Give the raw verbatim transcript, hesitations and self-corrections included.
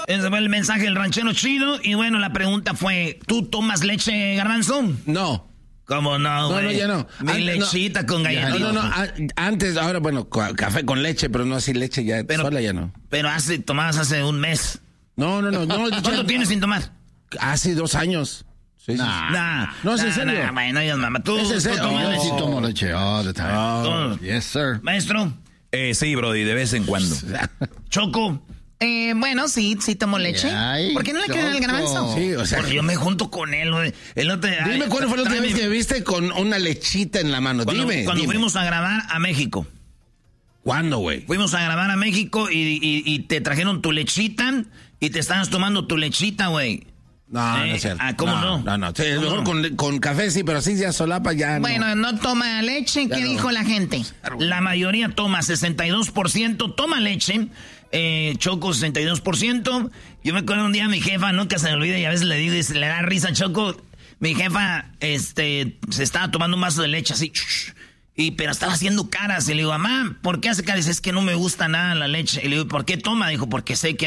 Ese fue el mensaje del ranchero chido. Y bueno, la pregunta fue, ¿tú tomas leche, Garbanzo? No. ¿Cómo no, güey? No, no, ya no. Mi An- lechita no. con galletita. No, no, no. A- Antes, ahora, bueno, ca- café con leche, pero no así leche ya. Pero, sola ya no. Pero hace, tomabas hace un mes. No, no, no. no ¿Cuánto ya- tienes sin tomar? Hace dos años. Sí, sí, Nah, sí. nah, No, es en nah, serio. nah, bueno, ya, mamá, tú, Es en tú serio. tomas Oh. leche. Sí tomo leche all the time. Oh. Tú. Yes, sir. Maestro, Eh, sí, Brody, de vez en cuando. Choco. Eh, bueno, sí, sí tomo leche. Ay, ¿Por qué no le creen al Garbanzo? Sí, o sea. Porque yo me junto con él, güey. El otro, Dime ay, cuándo fue la última tráeme- vez que me viste con una lechita en la mano. Cuando, dime. cuando dime. fuimos a grabar a México. ¿Cuándo, güey? Fuimos a grabar a México y, y- y te trajeron tu lechita y te estabas tomando tu lechita, güey. No, Eh, no es cierto. ah, ¿cómo no? No, no. Sí, ¿Cómo mejor no? con, con café sí, pero así ya solapa ya Bueno, no toma leche. Ya ¿Qué no. dijo la gente? La mayoría toma, sesenta y dos por ciento toma leche. Eh, Choco, sesenta y dos por ciento. Yo me acuerdo un día a mi jefa, nunca se me olvida y a veces le digo y se le da risa a Choco. Mi jefa, este, se estaba tomando un vaso de leche así, y pero estaba haciendo caras. Y le digo, mamá, ¿por qué hace caras? Es que no me gusta nada la leche. Y le digo, ¿por qué toma? Dijo, porque sé que